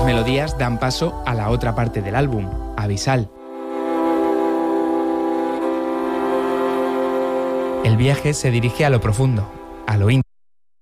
melodías dan paso a la otra parte del álbum, Abisal. El viaje se dirige a lo profundo, a lo íntimo.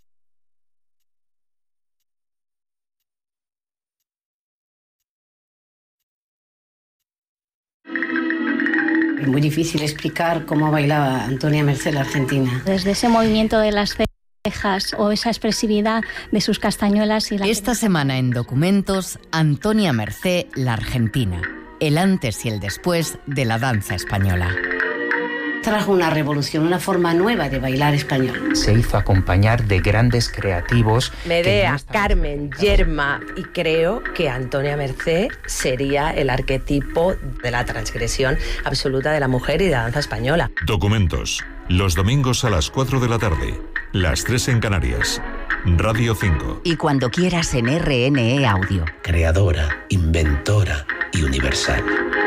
Es muy difícil explicar cómo bailaba Antonia Mercé la argentina. Desde ese movimiento de las cejas o esa expresividad de sus castañuelas. Esta semana en Documentos, Antonia Mercé la argentina. El antes y el después de la danza española. Trajo una revolución, una forma nueva de bailar español. Se hizo acompañar de grandes creativos. Medea, Carmen, Yerma, y creo que Antonia Mercé sería el arquetipo de la transgresión absoluta de la mujer y de la danza española. Documentos, los domingos a las 4 de la tarde, las 3 en Canarias. Radio 5. Y cuando quieras en RNE Audio. Creadora, inventora y universal.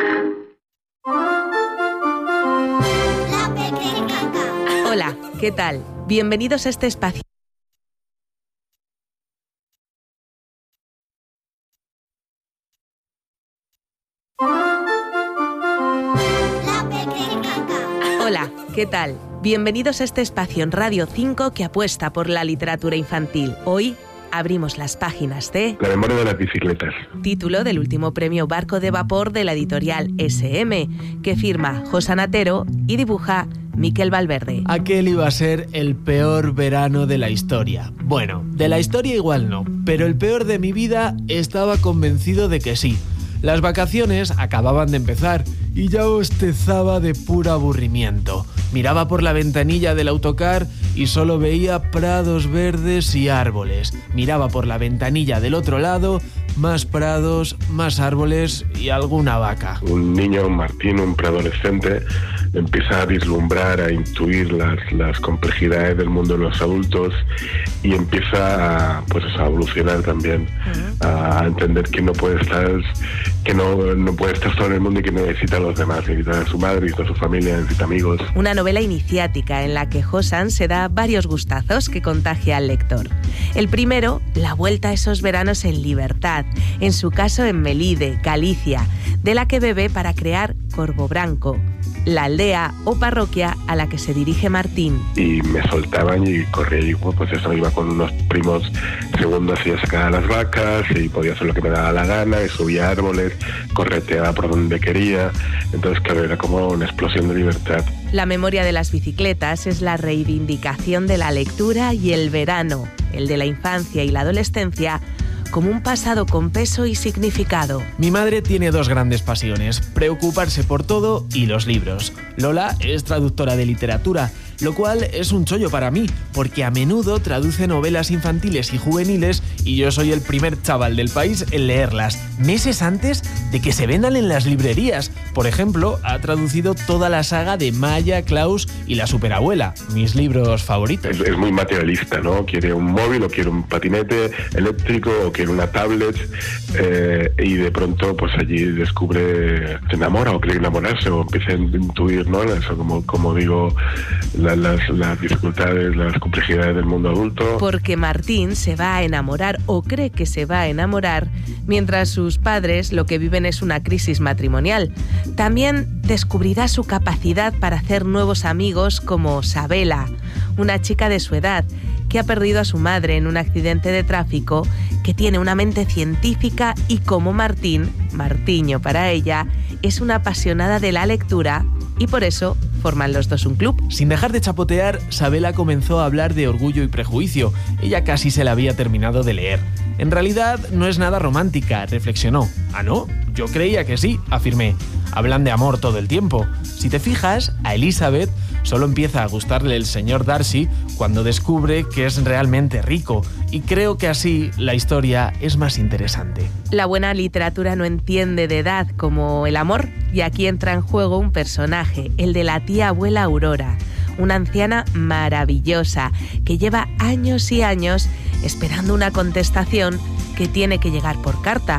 Hola, ¿qué tal? Bienvenidos a este espacio. Hola, ¿qué tal? Bienvenidos a este espacio en Radio 5 que apuesta por la literatura infantil. Hoy abrimos las páginas de La memoria de las bicicletas. Título del último premio Barco de Vapor de la editorial SM, que firma José Anatero y dibuja Miquel Valverde. Aquel iba a ser el peor verano de la historia. Bueno, de la historia igual no, pero el peor de mi vida estaba convencido de que sí. Las vacaciones acababan de empezar y ya bostezaba de puro aburrimiento. Miraba por la ventanilla del autocar y solo veía prados verdes y árboles. Miraba por la ventanilla del otro lado, más prados, más árboles y alguna vaca. Un niño, Martín, un preadolescente, empieza a vislumbrar, a intuir las complejidades del mundo de los adultos y empieza a evolucionar también, a entender que no puede estar solo en el mundo y que necesita a los demás, necesita a su madre, necesita a su familia, necesita amigos. Una novela iniciática en la que Josan se da varios gustazos que contagia al lector. El primero, la vuelta a esos veranos en libertad, en su caso en Melide, Galicia, de la que bebe para crear Corvo Branco, la aldea o parroquia a la que se dirige Martín. Y me soltaban y corría y iba con unos primos segundos y sacaba las vacas y podía hacer lo que me daba la gana y subía árboles, correteaba por donde quería. Entonces, claro, era como una explosión de libertad. La memoria de las bicicletas es la reivindicación de la lectura y el verano, el de la infancia y la adolescencia, como un pasado con peso y significado. Mi madre tiene dos grandes pasiones, preocuparse por todo y los libros. Lola es traductora de literatura, lo cual es un chollo para mí, porque a menudo traduce novelas infantiles y juveniles y yo soy el primer chaval del país en leerlas, meses antes de que se vendan en las librerías. Por ejemplo, ha traducido toda la saga de Maya, Klaus y la Superabuela, mis libros favoritos. Es muy materialista, ¿no? Quiere un móvil o quiere un patinete eléctrico o quiere una tablet y de pronto pues allí descubre, se enamora o cree enamorarse o empieza a intuir, ¿no? Eso, como digo, las dificultades, las complejidades del mundo adulto. Porque Martín se va a enamorar o cree que se va a enamorar, mientras sus padres lo que viven es una crisis matrimonial. También descubrirá su capacidad para hacer nuevos amigos como Sabela, una chica de su edad que ha perdido a su madre en un accidente de tráfico, que tiene una mente científica y como Martín, Martiño para ella, es una apasionada de la lectura y por eso forman los dos un club. Sin dejar de chapotear, Sabela comenzó a hablar de Orgullo y Prejuicio. Ella casi se la había terminado de leer. En realidad no es nada romántica, reflexionó. ¿Ah, no? Yo creía que sí, afirmé. Hablan de amor todo el tiempo. Si te fijas, a Elizabeth solo empieza a gustarle el señor Darcy cuando descubre que es realmente rico, y creo que así la historia es más interesante. La buena literatura no entiende de edad como el amor, y aquí entra en juego un personaje, el de la tía abuela Aurora, una anciana maravillosa que lleva años y años esperando una contestación que tiene que llegar por carta.